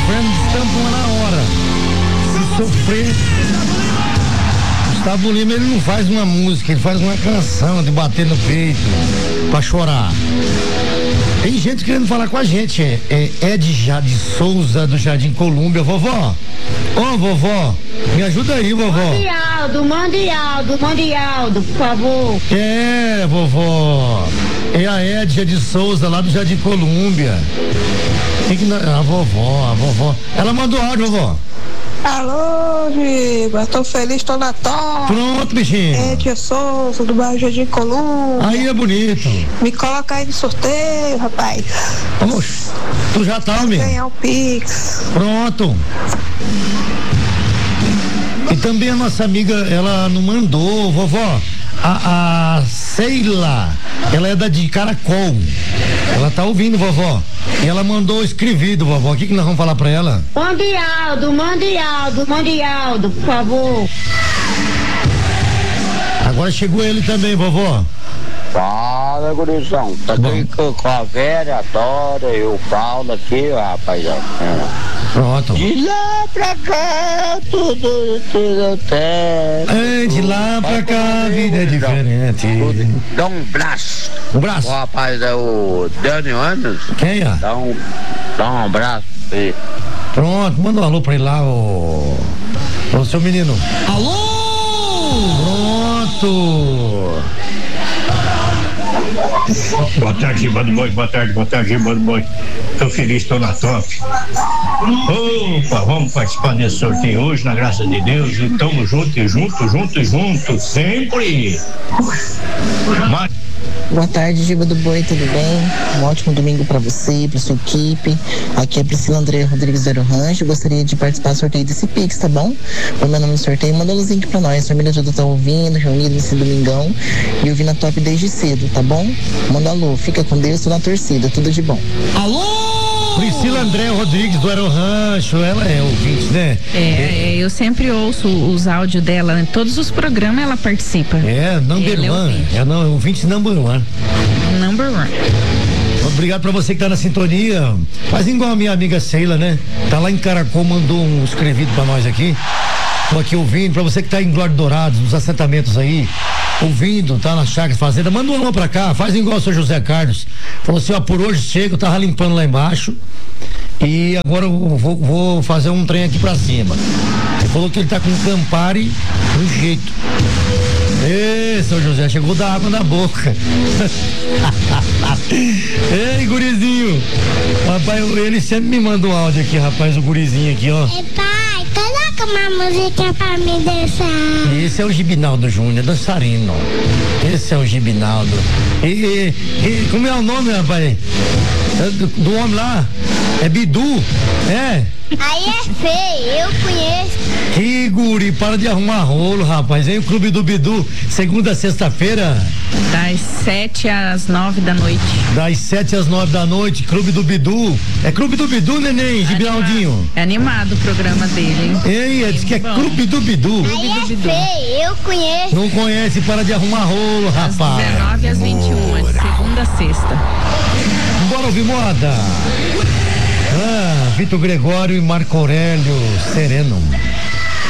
sofrendo, estampam na hora. Se sofrer. Gustavo Lima, ele não faz uma música, ele faz uma canção de bater no peito pra chorar. Tem gente querendo falar com a gente. É Ed Jade Souza, do Jardim Colúmbia. Vovó, vovó, me ajuda aí, vovó. Mande Aldo, por favor. Vovó, é a Edja de Souza, lá do Jardim Colúmbia. A vovó. Ela mandou áudio, vovó. Alô, Giba, tô feliz, tô na top. Pronto, bichinho. Edja Souza, do bairro Jardim Colúmbia. Aí é bonito. Me coloca aí no sorteio, rapaz. Oxe, tu já tá, amigo? Ganhar o Pix. Pronto. E também a nossa amiga, ela não mandou, vovó, a Sheila, ela é de Caracol, ela tá ouvindo, vovó, e ela mandou escrevido, vovó, o que nós vamos falar pra ela? Mande Aldo, por favor. Agora chegou ele também, vovó. Fala, gurizão, tá aqui com a velha, a Dora e o Paulo aqui, rapaz. Pronto. De lá pra cá, tudo tem. De lá pra cá, a vida é diferente. Dá um braço. Um braço? O rapaz é o Dani Anderson. Quem é? Dá um abraço aí. Pronto, manda um alô pra ele lá, ô seu menino. Alô! Pronto. Boa tarde, Giba do Boi. Boa tarde, Giba do Boi. Tô feliz, tô na top. Opa, vamos participar desse sorteio hoje, na graça de Deus. E tamo junto, sempre. Boa tarde, Giba do Boi, tudo bem? Um ótimo domingo pra você, pra sua equipe. Aqui é Priscila André Rodrigues do Rancho. Gostaria de participar do sorteio desse Pix, tá bom? Põe meu nome no sorteio, manda um link pra nós. A família toda tá ouvindo, reunida nesse domingão e ouvindo a top desde cedo, tá bom? Manda alô, fica com Deus, tô na torcida, tudo de bom. Alô! Priscila André Rodrigues do Aerorancho, ela é ouvinte, né? Eu sempre ouço os áudios dela, em todos os programas ela participa. Number one. Ouvinte number one. Number one. Obrigado pra você que tá na sintonia. Faz igual a minha amiga Sheila, né? Tá lá em Caracol, mandou um escrevido pra nós aqui. Tô aqui ouvindo, pra você que tá em Glória Dourados, nos assentamentos aí, ouvindo, tá na chácara fazenda, manda um alô pra cá, faz igual o seu José Carlos. Falou assim, por hoje chego, eu tava limpando lá embaixo e agora eu vou fazer um trem aqui pra cima. Ele falou que ele tá com um Campari no jeito. Ei, seu José, chegou da água na boca. Ei, gurizinho. Rapaz, ele sempre me manda um áudio aqui, rapaz, o gurizinho aqui, ó. Pai, coloca uma música pra me dançar. Esse é o Gibinaldo Júnior, dançarino. Esse é o Gibinaldo. E como é o nome, rapaz? Do homem lá? É Bidu? É? Aí é feio, eu conheço. Que guri, para de arrumar rolo, rapaz. Hein? O Clube do Bidu, segunda a sexta-feira. Das 7 às 9 da noite. Das 7 às 9 da noite, Clube do Bidu. É Clube do Bidu, neném, Gibinaldinho? É animado o programa dele, hein? Ei, diz que é Clube do Bidu. Aí é feio, eu conheço. Não conhece, para de arrumar rolo, rapaz. Das 19 às 21, de segunda a sexta. Bora ouvir moda. Vitor Gregório e Marco Aurélio Sereno.